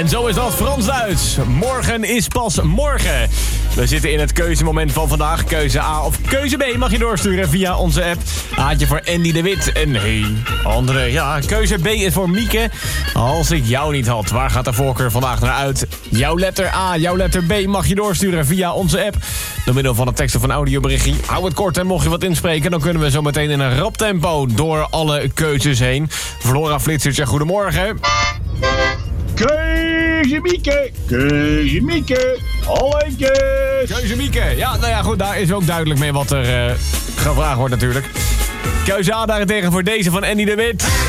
En zo is dat Frans-Duits. Morgen is pas morgen. We zitten in het keuzemoment van vandaag. Keuze A of keuze B mag je doorsturen via onze app. Aatje voor Andy de Wit. En nee, andere. Ja, keuze B is voor Mieke. Als ik jou niet had, waar gaat de voorkeur vandaag naar uit? Jouw letter A, jouw letter B mag je doorsturen via onze app. Door middel van een tekst of een audioberichtje. Hou het kort en mocht je wat inspreken, dan kunnen we zo meteen in een rap tempo door alle keuzes heen. Flora Flitsertje, goedemorgen. Keuze Mieke, keuze Mieke, halleetjes. Keuze Mieke. Ja, nou ja, goed, daar is ook duidelijk mee wat er gevraagd wordt natuurlijk. Keuze A daarentegen voor deze van Andy de Wit.